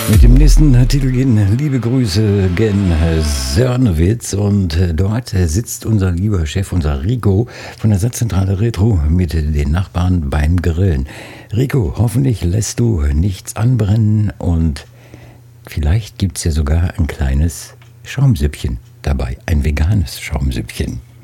Mit dem nächsten Titel gehen liebe Grüße gen Sörnewitz und dort sitzt unser lieber Chef, unser Rico von der Satzzentrale Retro mit den Nachbarn beim Grillen. Rico, hoffentlich lässt du nichts anbrennen und vielleicht gibt's ja sogar ein kleines Schaumsüppchen dabei, ein veganes Schaumsüppchen.